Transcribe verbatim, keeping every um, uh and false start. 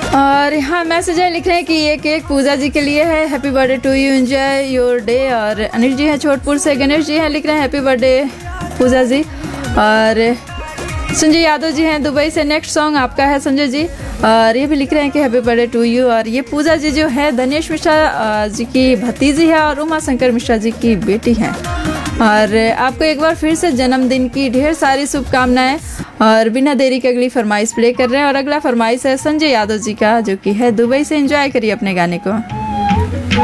और यहाँ मैसेज है, लिख रहे हैं कि ये केक पूजा जी के लिए है, happy birthday to you, enjoy your day. और अनिल जी हैं छोटपुर से, गणेश जी हैं, लिख रहे हैं हैप्पी बर्थडे पूजा जी। और संजय यादव जी हैं दुबई से, नेक्स्ट सॉन्ग आपका है संजय जी। और ये भी लिख रहे हैं कि हैप्पी बर्थडे टू यू। और ये पूजा जी जो है धनेश मिश्रा जी की भतीजी है और उमा शंकर मिश्रा जी की बेटी हैं। और आपको एक बार फिर से जन्मदिन की ढेर सारी शुभकामनाएं। और बिना देरी के अगली फरमाइश प्ले कर रहे हैं, और अगला फरमाइश है संजय यादव जी का, जो कि है दुबई से। एंजॉय करिए अपने गाने को।